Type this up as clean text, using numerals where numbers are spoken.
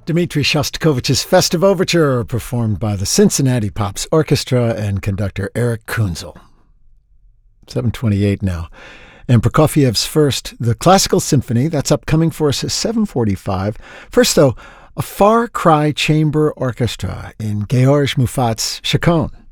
Dmitri Shostakovich's Festive Overture, performed by the Cincinnati Pops Orchestra and conductor Eric Kunzel. 7:28 now. And Prokofiev's first, the Classical Symphony, that's upcoming for us at 7:45. First, though, a Far Cry Chamber Orchestra in George Moufat's Chaconne.